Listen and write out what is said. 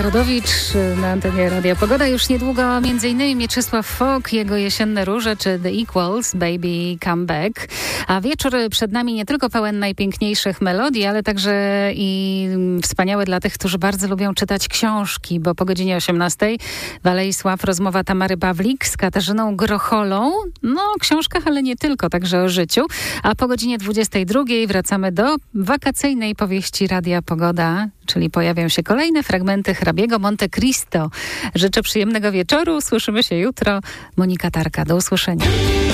Rodowicz na antenie Radia Pogoda. Już niedługo m.in. Mieczysław Fok, jego Jesienne Róże czy The Equals, Baby Come Back. A wieczór przed nami nie tylko pełen najpiękniejszych melodii, ale także i wspaniały dla tych, którzy bardzo lubią czytać książki, bo po godzinie 18 w Alei Sław rozmowa Tamary Pawlik z Katarzyną Grocholą. No o książkach, ale nie tylko, także o życiu. A po godzinie 22 wracamy do wakacyjnej powieści Radia Pogoda, czyli pojawią się kolejne fragmenty hrabiego Monte Cristo. Życzę przyjemnego wieczoru. Słyszymy się jutro. Monika Tarka. Do usłyszenia.